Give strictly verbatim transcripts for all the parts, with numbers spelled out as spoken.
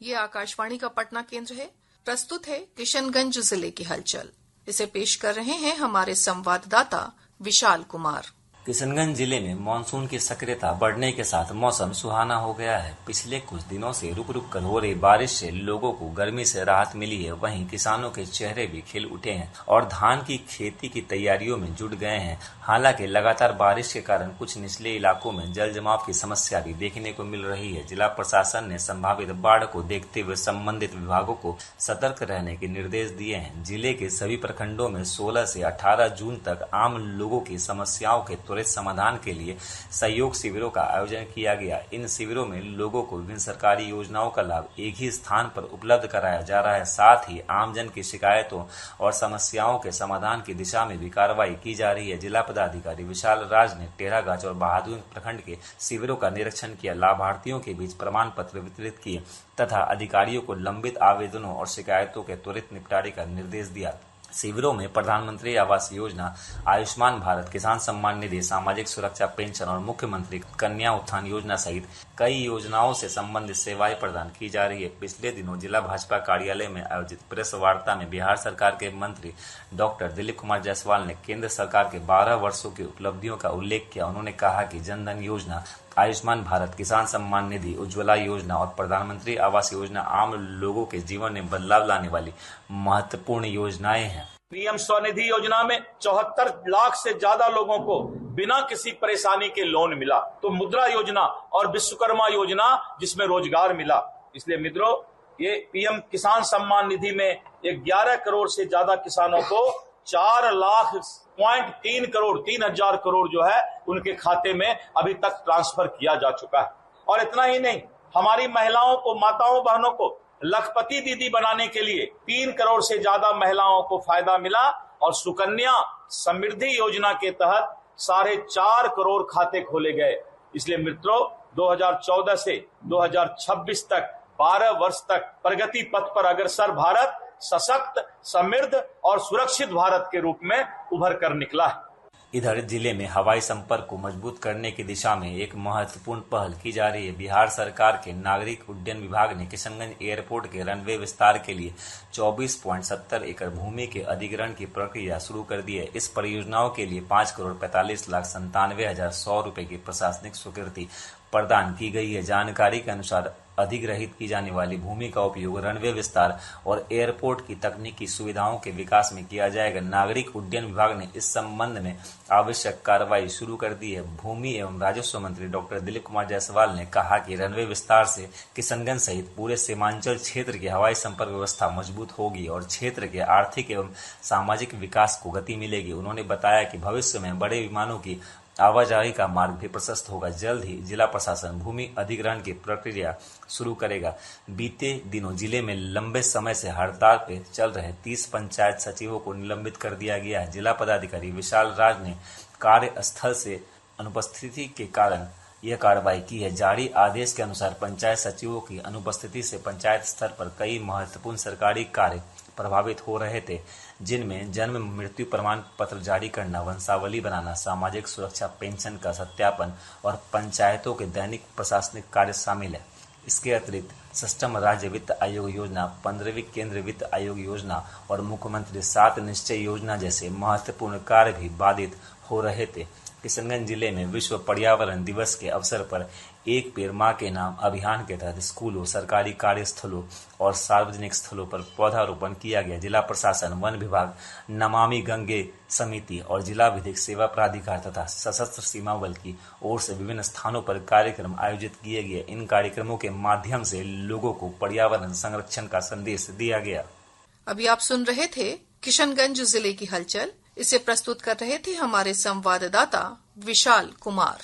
ये आकाशवाणी का पटना केंद्र है। प्रस्तुत है किशनगंज जिले की हलचल। इसे पेश कर रहे हैं हमारे संवाददाता विशाल कुमार। किशनगंज जिले में मानसून की सक्रियता बढ़ने के साथ मौसम सुहाना हो गया है। पिछले कुछ दिनों से रुक रुक कर हो रही बारिश से लोगों को गर्मी से राहत मिली है। वहीं किसानों के चेहरे भी खिल उठे हैं और धान की खेती की तैयारियों में जुट गए हैं। हालांकि लगातार बारिश के कारण कुछ निचले इलाकों में जल जमाव की समस्या भी देखने को मिल रही है। जिला प्रशासन ने संभावित बाढ़ को देखते हुए संबंधित विभागों को सतर्क रहने के निर्देश दिए हैं। जिले के सभी प्रखंडों में सोलह से अठारह जून तक आम लोगों की समस्याओं के त्वरित समाधान के लिए सहयोग शिविरों का आयोजन किया गया। इन शिविरों में लोगों को विभिन्न सरकारी योजनाओं का लाभ एक ही स्थान पर उपलब्ध कराया जा रहा है। साथ ही आमजन की शिकायतों और समस्याओं के समाधान की दिशा में भी कार्रवाई की जा रही है। जिला पदाधिकारी विशाल राज ने टेढ़ागाछ और बहादुर प्रखंड के शिविरों का निरीक्षण किया, लाभार्थियों के बीच प्रमाण पत्र वितरित किए तथा अधिकारियों को लंबित आवेदनों और शिकायतों के त्वरित निपटारे का निर्देश दिया। शिविरों में प्रधानमंत्री आवास योजना, आयुष्मान भारत, किसान सम्मान निधि, सामाजिक सुरक्षा पेंशन और मुख्यमंत्री कन्या उत्थान योजना सहित कई योजनाओं से संबंधित सेवाएं प्रदान की जा रही है। पिछले दिनों जिला भाजपा कार्यालय में आयोजित प्रेस वार्ता में बिहार सरकार के मंत्री डॉक्टर दिलीप कुमार जायसवाल ने केंद्र सरकार के बारह वर्षों की उपलब्धियों का उल्लेख किया। उन्होंने कहा कि जनधन योजना, आयुष्मान भारत, किसान सम्मान निधि, उज्ज्वला योजना और प्रधानमंत्री आवास योजना आम लोगों के जीवन में बदलाव लाने वाली महत्वपूर्ण योजनाएं हैं। पीएम स्वनिधि योजना में चौहत्तर लाख से ज्यादा लोगों को बिना किसी परेशानी के लोन मिला। तो मुद्रा योजना और विश्वकर्मा योजना जिसमें रोजगार मिला। इसलिए मित्रों, ये पीएम किसान सम्मान निधि में ग्यारह करोड़ से ज्यादा किसानों को चार लाख पॉइंट तीन करोड़ तीन हजार करोड़ जो है उनके खाते में अभी तक ट्रांसफर किया जा चुका है। और इतना ही नहीं, हमारी महिलाओं को, माताओं बहनों को लखपति दीदी बनाने के लिए तीन करोड़ से ज्यादा महिलाओं को फायदा मिला। और सुकन्या समृद्धि योजना के तहत साढ़े चार करोड़ खाते खोले गए। इसलिए मित्रों, दो हजार चौदह से दो हजार छब्बीस तक बारह वर्ष तक प्रगति पथ पर अग्रसर भारत सशक्त, समृद्ध और सुरक्षित भारत के रूप में उभर कर निकला है। इधर जिले में हवाई संपर्क को मजबूत करने की दिशा में एक महत्वपूर्ण पहल की जा रही है। बिहार सरकार के नागरिक उड्डयन विभाग ने किशनगंज एयरपोर्ट के रनवे विस्तार के लिए चौबीस पॉइंट सत्तर एकड़ भूमि के अधिग्रहण की प्रक्रिया शुरू कर दी है। इस परियोजनाओं के लिए पाँच करोड़ पैंतालीस लाख संतानवे हजार सौ रुपए की प्रशासनिक स्वीकृति प्रदान की गई है। जानकारी के अनुसार अधिग्रहित की जाने वाली भूमि का उपयोग रनवे विस्तार और एयरपोर्ट की तकनीकी सुविधाओं के विकास में किया जाएगा। नागरिक उड्डयन विभाग ने इस संबंध में आवश्यक कार्रवाई शुरू कर दी है। भूमि एवं राजस्व मंत्री डॉक्टर दिलीप कुमार जायसवाल ने कहा कि रनवे विस्तार से किशनगंज सहित पूरे सीमांचल क्षेत्र की हवाई संपर्क व्यवस्था मजबूत होगी और क्षेत्र के आर्थिक एवं सामाजिक विकास को गति मिलेगी। उन्होंने बताया कि भविष्य में बड़े विमानों की आवाजाही का मार्ग भी प्रशस्त होगा। जल्द ही जिला प्रशासन भूमि अधिग्रहण की प्रक्रिया शुरू करेगा। बीते दिनों जिले में लंबे समय से हड़ताल पे चल रहे तीस पंचायत सचिवों को निलंबित कर दिया गया है। जिला पदाधिकारी विशाल राज ने कार्यस्थल से अनुपस्थिति के कारण यह कार्रवाई की है। जारी आदेश के अनुसार पंचायत सचिवों की अनुपस्थिति से पंचायत स्तर पर कई महत्वपूर्ण सरकारी कार्य प्रभावित हो रहे थे, जिनमें जन्म मृत्यु प्रमाण पत्र जारी करना, वंशावली बनाना, सामाजिक सुरक्षा पेंशन का सत्यापन और पंचायतों के दैनिक प्रशासनिक कार्य शामिल है। इसके अतिरिक्त सिस्टम राज्य वित्त आयोग योजना, पंद्रहवीं केंद्र वित्त आयोग योजना और मुख्यमंत्री सात निश्चय योजना जैसे महत्वपूर्ण कार्य भी बाधित हो रहे थे। किशनगंज जिले में विश्व पर्यावरण दिवस के अवसर पर एक पेड़ मां के नाम अभियान के तहत स्कूलों, सरकारी कार्यस्थलों और सार्वजनिक स्थलों पर पौधारोपण किया गया। जिला प्रशासन, वन विभाग, नमामि गंगे समिति और जिला विधिक सेवा प्राधिकार तथा सशस्त्र सीमा बल की ओर से विभिन्न स्थानों पर कार्यक्रम आयोजित किए गए। इन कार्यक्रमों के माध्यम से लोगों को पर्यावरण संरक्षण का संदेश दिया गया। अभी आप सुन रहे थे किशनगंज जिले की हलचल। इसे प्रस्तुत कर रहे थे हमारे संवाददाता विशाल कुमार।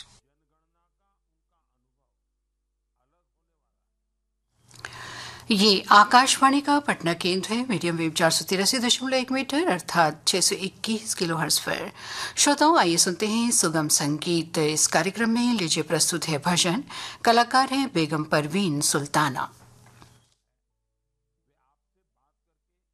ये आकाशवाणी का पटना केंद्र है। मीडियम वेव चार सौ तिरासी दशमलव एक मीटर अर्थात छह सौ इक्कीस किलो हर्ट्ज पर। श्रोताओं, आइए सुनते हैं सुगम संगीत। इस कार्यक्रम में लीजिए प्रस्तुत है भजन। कलाकार हैं बेगम परवीन सुल्ताना।